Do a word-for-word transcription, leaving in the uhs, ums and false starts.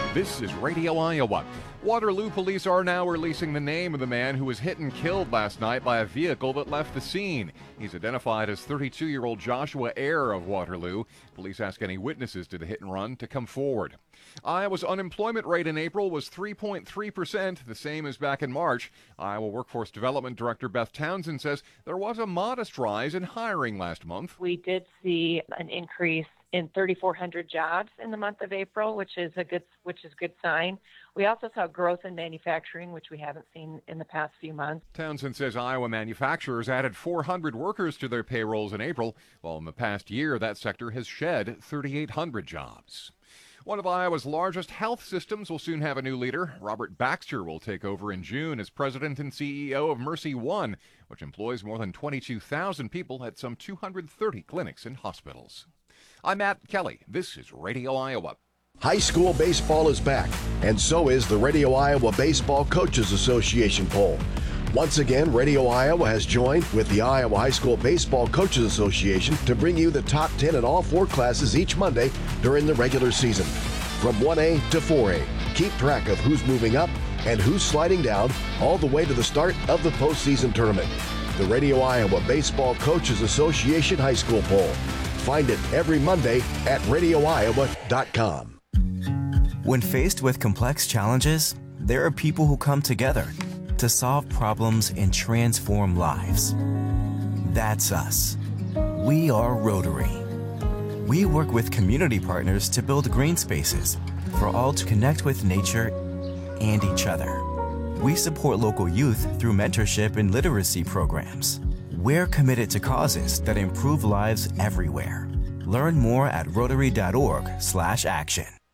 This is Radio Iowa. Waterloo police are now releasing the name of the man who was hit and killed last night by a vehicle that left the scene. He's identified as thirty-two-year-old Joshua Ayer of Waterloo. Police ask any witnesses to the hit and run to come forward. Iowa's unemployment rate in April was three point three percent, the same as back in March. Iowa Workforce Development Director Beth Townsend says there was a modest rise in hiring last month. We did see an increase in thirty-four hundred jobs in the month of April, which is a good which is a good sign. We also saw growth in manufacturing, which we haven't seen in the past few months. Townsend says Iowa manufacturers added four hundred workers to their payrolls in April, while in the past year that sector has shed thirty-eight hundred jobs. One of Iowa's largest health systems will soon have a new leader. Robert Baxter will take over in June as president and C E O of Mercy One, which employs more than twenty-two thousand people at some two hundred thirty clinics and hospitals. I'm Matt Kelly. This is Radio Iowa. High school baseball is back, and so is the Radio Iowa Baseball Coaches Association poll. Once again, Radio Iowa has joined with the Iowa High School Baseball Coaches Association to bring you the top ten in all four classes each Monday during the regular season. From one A to four A, keep track of who's moving up and who's sliding down all the way to the start of the postseason tournament. The Radio Iowa Baseball Coaches Association High School poll. Find it every Monday at radio iowa dot com. When faced with complex challenges, there are people who come together to solve problems and transform lives. That's us. We are Rotary. We work with community partners to build green spaces for all to connect with nature and each other. We support local youth through mentorship and literacy programs. We're committed to causes that improve lives everywhere. Learn more at rotary dot org slash action.